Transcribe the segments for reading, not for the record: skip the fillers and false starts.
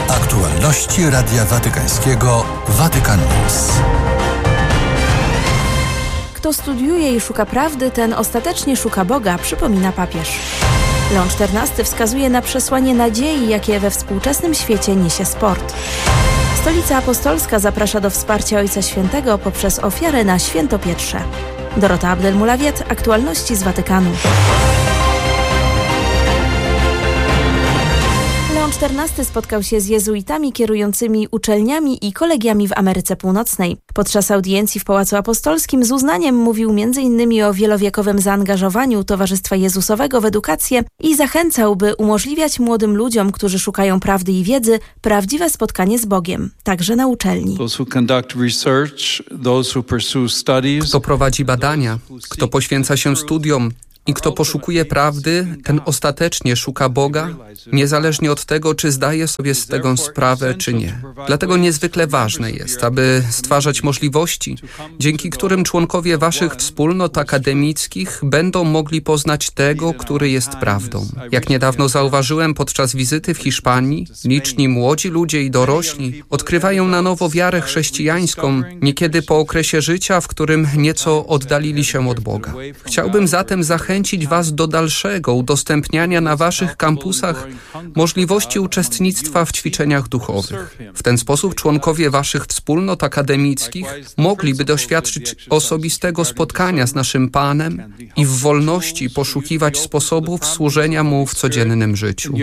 Aktualności Radia Watykańskiego Vatican News. Kto studiuje i szuka prawdy, ten ostatecznie szuka Boga, przypomina papież. Leon XIV wskazuje na przesłanie nadziei, jakie we współczesnym świecie niesie sport. Stolica Apostolska zaprasza do wsparcia Ojca Świętego poprzez ofiarę na Święto Pietrze. Dorota Abdelmulawiet, aktualności z Watykanu. Leon XIV spotkał się z jezuitami kierującymi uczelniami i kolegiami w Ameryce Północnej. Podczas audiencji w Pałacu Apostolskim z uznaniem mówił m.in. o wielowiekowym zaangażowaniu Towarzystwa Jezusowego w edukację i zachęcał, by umożliwiać młodym ludziom, którzy szukają prawdy i wiedzy, prawdziwe spotkanie z Bogiem, także na uczelni. Kto prowadzi badania, kto poświęca się studiom i kto poszukuje prawdy, ten ostatecznie szuka Boga, niezależnie od tego, czy zdaje sobie z tego sprawę, czy nie. Dlatego niezwykle ważne jest, aby stwarzać możliwości, dzięki którym członkowie waszych wspólnot akademickich będą mogli poznać tego, który jest prawdą. Jak niedawno zauważyłem podczas wizyty w Hiszpanii, liczni młodzi ludzie i dorośli odkrywają na nowo wiarę chrześcijańską, niekiedy po okresie życia, w którym nieco oddalili się od Boga. Chciałbym zatem zachęcić was do dalszego udostępniania na waszych kampusach możliwości uczestnictwa w ćwiczeniach duchowych. W ten sposób członkowie waszych wspólnot akademickich mogliby doświadczyć osobistego spotkania z naszym Panem i w wolności poszukiwać sposobów służenia Mu w codziennym życiu.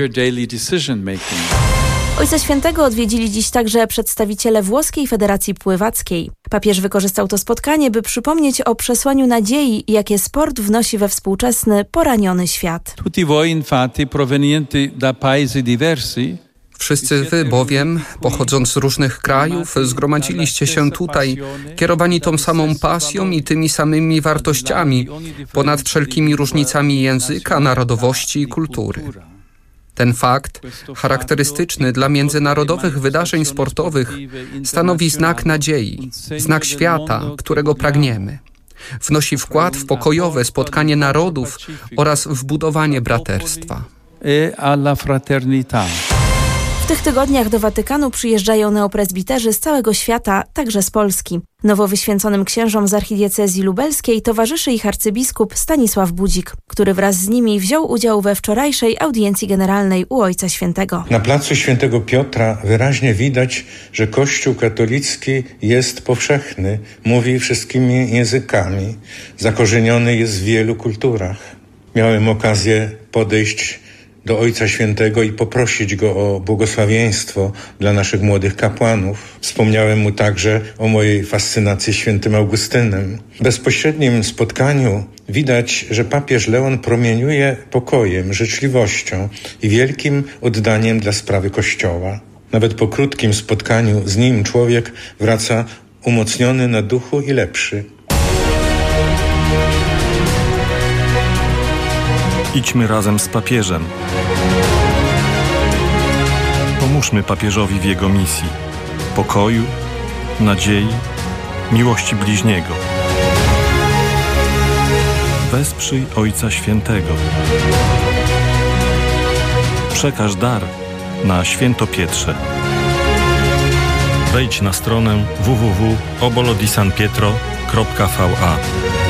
Ojca Świętego odwiedzili dziś także przedstawiciele Włoskiej Federacji Pływackiej. Papież wykorzystał to spotkanie, by przypomnieć o przesłaniu nadziei, jakie sport wnosi we współczesny, poraniony świat. Wszyscy wy bowiem, pochodząc z różnych krajów, zgromadziliście się tutaj, kierowani tą samą pasją i tymi samymi wartościami, ponad wszelkimi różnicami języka, narodowości i kultury. Ten fakt, charakterystyczny dla międzynarodowych wydarzeń sportowych, stanowi znak nadziei, znak świata, którego pragniemy. Wnosi wkład w pokojowe spotkanie narodów oraz w budowanie braterstwa. W tych tygodniach do Watykanu przyjeżdżają neopresbiterzy z całego świata, także z Polski. Nowo wyświęconym księżom z archidiecezji lubelskiej towarzyszy ich arcybiskup Stanisław Budzik, który wraz z nimi wziął udział we wczorajszej audiencji generalnej u Ojca Świętego. Na placu Świętego Piotra wyraźnie widać, że Kościół katolicki jest powszechny, mówi wszystkimi językami, zakorzeniony jest w wielu kulturach. Miałem okazję podejść do Ojca Świętego i poprosić Go o błogosławieństwo dla naszych młodych kapłanów. Wspomniałem Mu także o mojej fascynacji świętym Augustynem. W bezpośrednim spotkaniu widać, że papież Leon promieniuje pokojem, życzliwością i wielkim oddaniem dla sprawy Kościoła. Nawet po krótkim spotkaniu z nim człowiek wraca umocniony na duchu i lepszy. Idźmy razem z papieżem. Pomóżmy papieżowi w jego misji pokoju, nadziei, miłości bliźniego. Wesprzyj Ojca Świętego. Przekaż dar na Święto Pietrze. Wejdź na stronę www.obolodisanpietro.va.